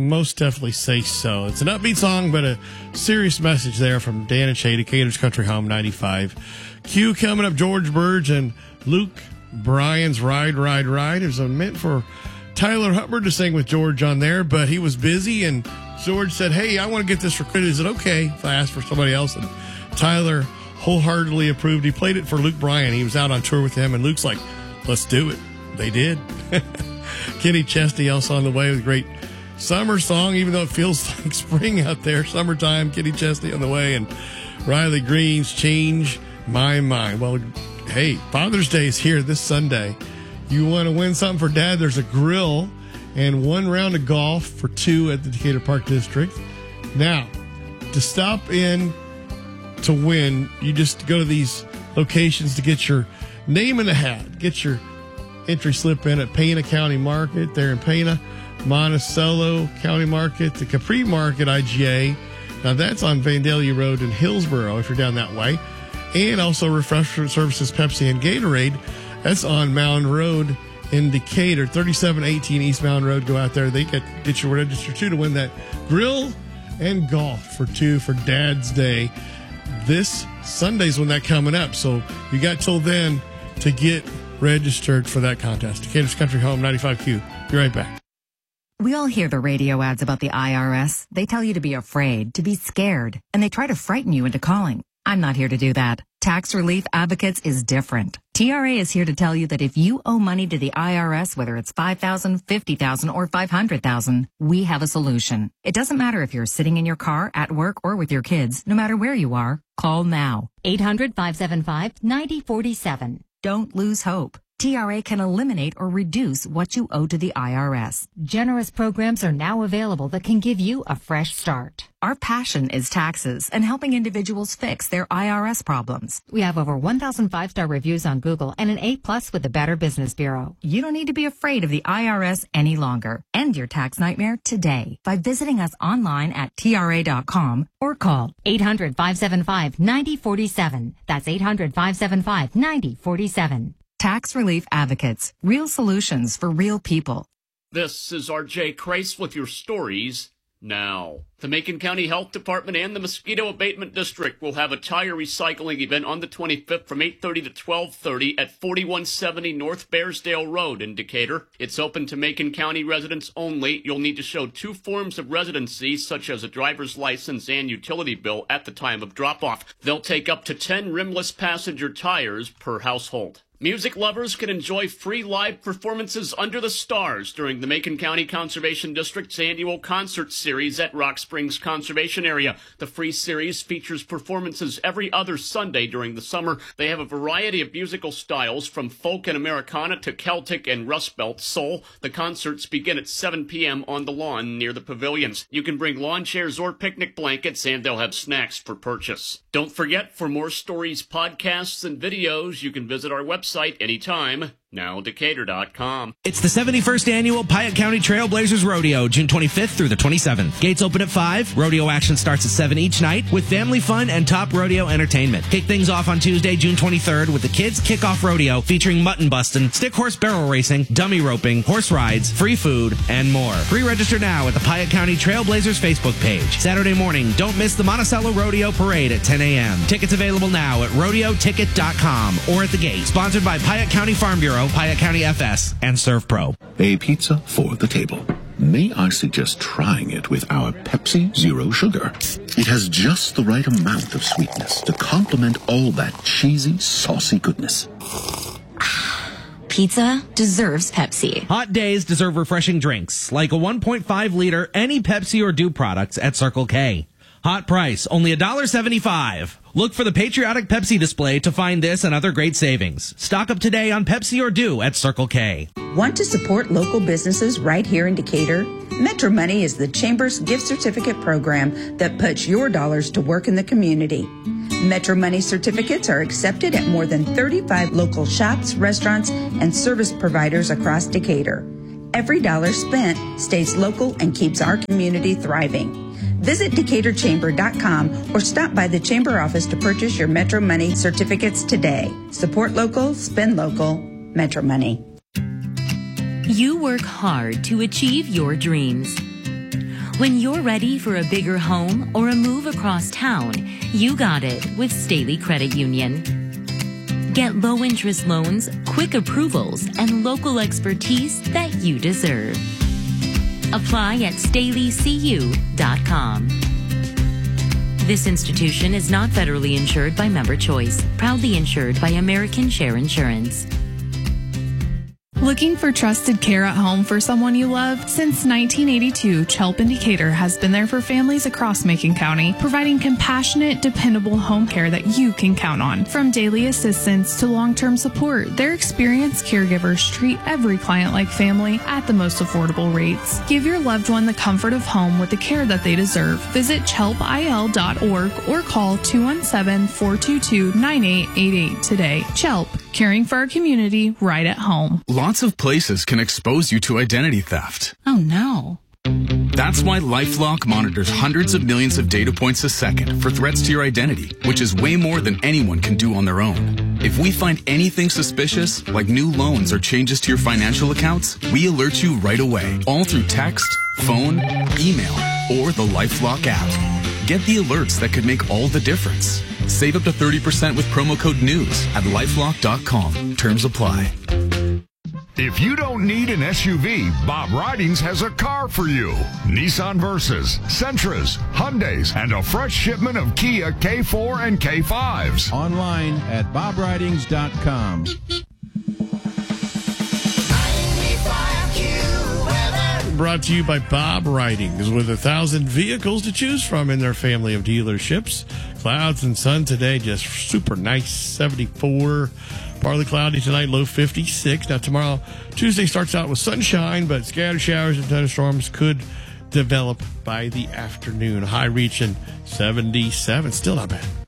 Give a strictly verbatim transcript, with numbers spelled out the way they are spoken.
most definitely say so. It's an upbeat song, but a serious message there from Dan and Shay, Decatur's Country Home ninety-five. Q coming up, George Burge and Luke Bryan's Ride, Ride, Ride. It was meant for Tyler Hubbard to sing with George on there, but he was busy, and George said, hey, I want to get this recorded. Is it okay if I ask for somebody else? And Tyler wholeheartedly approved. He played it for Luke Bryan. He was out on tour with him, and Luke's like, let's do it. They did. Kenny Chesney also on the way with a great summer song, even though it feels like spring out there. Summertime, Kenny Chesney on the way, and Riley Green's Change My Mind. Well, hey, Father's Day is here this Sunday. You want to win something for Dad? There's a grill and one round of golf for two at the Decatur Park District. Now, to stop in to win, you just go to these locations to get your name in the hat. Get your entry slip in at Pana County Market there in Pana, Monticello County Market, the Capri Market, I G A. Now, that's on Vandalia Road in Hillsboro if you're down that way. And also Refreshment Services, Pepsi, and Gatorade. That's on Mound Road in Decatur, thirty-seven eighteen East Mound Road. Go out there. They get, get your register, too, to win that grill and golf for two for Dad's Day. This Sunday's when that coming up. So you got till then to get registered for that contest. Decatur's Country Home, ninety-five Q. Be right back. We all hear the radio ads about the I R S. They tell you to be afraid, to be scared, and they try to frighten you into calling. I'm not here to do that. Tax Relief Advocates is different. T R A is here to tell you that if you owe money to the I R S, whether it's five thousand dollars, fifty thousand dollars, or five hundred thousand dollars, we have a solution. It doesn't matter if you're sitting in your car, at work, or with your kids. No matter where you are, call now. eight hundred, five seven five, nine zero four seven. Don't lose hope. T R A can eliminate or reduce what you owe to the I R S. Generous programs are now available that can give you a fresh start. Our passion is taxes and helping individuals fix their I R S problems. We have over one thousand five-star reviews on Google and an A plus with the Better Business Bureau. You don't need to be afraid of the I R S any longer. End your tax nightmare today by visiting us online at T R A dot com or call eight hundred, five seven five, nine zero four seven. That's eight hundred, five seven five, nine zero four seven. Tax Relief Advocates. Real solutions for real people. This is R J Kreis with your stories now. The Macon County Health Department and the Mosquito Abatement District will have a tire recycling event on the twenty-fifth from eight thirty to twelve thirty at forty-one seventy North Bearsdale Road in Decatur. It's open to Macon County residents only. You'll need to show two forms of residency, such as a driver's license and utility bill, at the time of drop-off. They'll take up to ten rimless passenger tires per household. Music lovers can enjoy free live performances under the stars during the Macon County Conservation District's annual concert series at Rock Springs Conservation Area. The free series features performances every other Sunday during the summer. They have a variety of musical styles, from folk and Americana to Celtic and Rust Belt soul. The concerts begin at seven p.m. on the lawn near the pavilions. You can bring lawn chairs or picnic blankets, and they'll have snacks for purchase. Don't forget, for more stories, podcasts, and videos, you can visit our website anytime, now Decatur dot com. It's the seventy-first annual Piatt County Trailblazers Rodeo, June twenty-fifth through the twenty-seventh. Gates open at five. Rodeo action starts at seven each night with family fun and top rodeo entertainment. Kick things off on Tuesday, June twenty-third with the Kids Kickoff Rodeo featuring mutton busting, stick horse barrel racing, dummy roping, horse rides, free food, and more. Pre-register now at the Piatt County Trailblazers Facebook page. Saturday morning, don't miss the Monticello Rodeo Parade at ten a.m. Tickets available now at rodeo ticket dot com or at the gate. Sponsored by Piatt County Farm Bureau, Piatt County F S, and ServPro. A pizza for the table. May I suggest trying it with our Pepsi Zero Sugar? It has just the right amount of sweetness to complement all that cheesy, saucy goodness. Pizza deserves Pepsi. Hot days deserve refreshing drinks, like a one point five liter any Pepsi or Dew products at Circle K. Hot price, only one dollar seventy-five. Look for the patriotic Pepsi display to find this and other great savings. Stock up today on Pepsi or Dew at Circle K. Want to support local businesses right here in Decatur? Metro Money is the Chamber's gift certificate program that puts your dollars to work in the community. Metro Money certificates are accepted at more than thirty-five local shops, restaurants, and service providers across Decatur. Every dollar spent stays local and keeps our community thriving. Visit Decatur Chamber dot com or stop by the Chamber office to purchase your Metro Money certificates today. Support local, spend local, Metro Money. You work hard to achieve your dreams. When you're ready for a bigger home or a move across town, you got it with Staley Credit Union. Get low-interest loans, quick approvals, and local expertise that you deserve. Apply at staley c u dot com. This institution is not federally insured by Member Choice, proudly insured by American Share Insurance. Looking for trusted care at home for someone you love? Since nineteen eighty-two, Chelp in Decatur has been there for families across Macon County, providing compassionate, dependable home care that you can count on. From daily assistance to long-term support, their experienced caregivers treat every client like family at the most affordable rates. Give your loved one the comfort of home with the care that they deserve. Visit chelp i l dot org or call two one seven, four two two, nine eight eight eight today. Chelp, caring for our community right at home. Lots of places can expose you to identity theft. Oh no. That's why LifeLock monitors hundreds of millions of data points a second for threats to your identity, which is way more than anyone can do on their own. If we find anything suspicious, like new loans or changes to your financial accounts, we alert you right away, all through text, phone, email, or the LifeLock app. Get the alerts that could make all the difference. Save up to thirty percent with promo code NEWS at lifelock dot com. Terms apply. If you don't need an S U V, Bob Ridings has a car for you. Nissan Versas, Sentras, Hyundais, and a fresh shipment of Kia K four and K fives. Online at bob ridings dot com. Brought to you by Bob Ridings, with a thousand vehicles to choose from in their family of dealerships. Clouds and sun today, just super nice, seventy-four. Partly cloudy tonight, low fifty-six. Now tomorrow, Tuesday starts out with sunshine, but scattered showers and thunderstorms could develop by the afternoon. High reaching seventy-seven, still not bad.